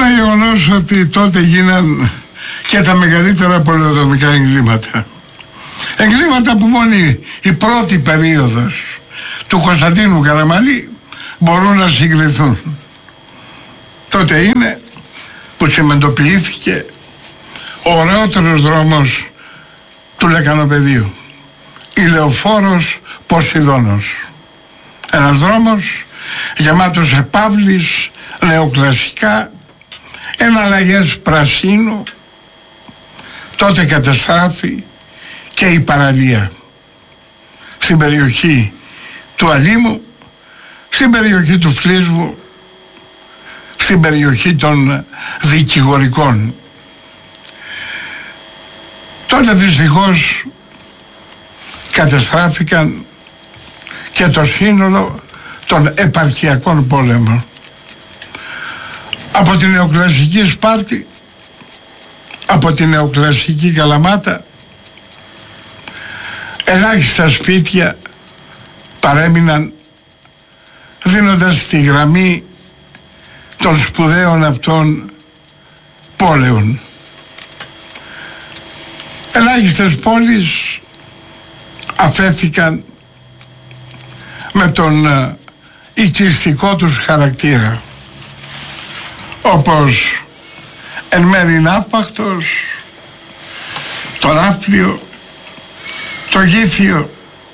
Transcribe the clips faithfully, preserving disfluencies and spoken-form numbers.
ένα γεγονός ότι τότε γίναν και τα μεγαλύτερα πολεοδομικά εγκλήματα. Εγκλήματα που μόνη η πρώτη περίοδος του Κωνσταντίνου Καραμαλή μπορούν να συγκριθούν. Τότε είναι που τσιμεντοποιήθηκε ο ωραιότερος δρόμος του Λεκανοπεδίου, η Λεωφόρος Ποσειδώνος. Ένας δρόμος γεμάτος επαύλης, νεοκλασικά, εναλλαγές πρασίνου. Τότε καταστράφη και η παραλία στην περιοχή του Αλήμου, στην περιοχή του Φλίσβου, στην περιοχή των δικηγορικών. Τότε δυστυχώς καταστράφηκαν και το σύνολο των επαρχιακών πόλεμων. Από την νεοκλασική Σπάρτη, από την νεοκλασική Καλαμάτα, ελάχιστα σπίτια παρέμειναν, δίνοντας τη γραμμή των σπουδαίων αυτών πόλεων. Ελάχιστες πόλεις αφέθηκαν με τον uh, οικιστικό τους χαρακτήρα, όπως εν μέρει Ναύπακτος, το Ναύπλιο, το Γήθιο,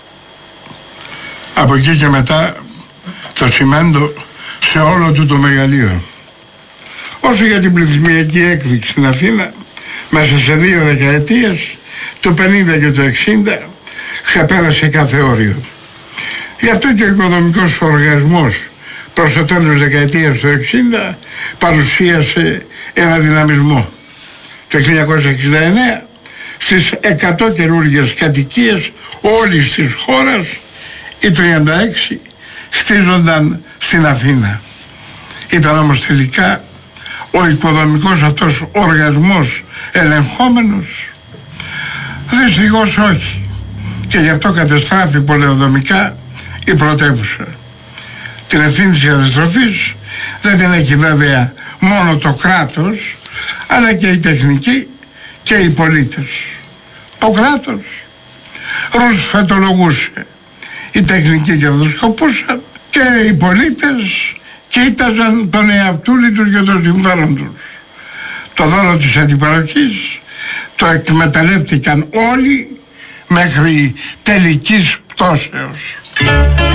από εκεί και μετά το Τσιμέντο σε όλο του το μεγαλείο. Όσο για την πληθυσμιακή έκρηξη στην Αθήνα, μέσα σε δύο δεκαετίες, το πενήντα και το εξήντα, ξεπέρασε κάθε όριο. Γι' αυτό και ο οικοδομικός οργασμός προς το τέλος δεκαετίας του εξήντα παρουσίασε ένα δυναμισμό. Το χίλια εννιακόσια εξήντα εννέα στις εκατό καινούργιες κατοικίες όλης της χώρας, οι τριάντα έξι χτίζονταν στην Αθήνα. Ήταν όμως τελικά ο οικοδομικός αυτός οργασμός ελεγχόμενος? Δυστυχώς όχι. Και γι' αυτό καταστράφει πολεοδομικά η πρωτεύουσα. Την ευθύνη της καταστροφής δεν την έχει βέβαια μόνο το κράτος, αλλά και η τεχνική και οι πολίτες. Το κράτος ρουσφετολογούσε, η τεχνική κερδοσκοπούσαν και οι πολίτες κοίταζαν τον εαυτούλη τους για το συμφέρον τους. Το δώρο της αντιπαροχής το εκμεταλλεύτηκαν όλοι μέχρι τελικής πτώσεως.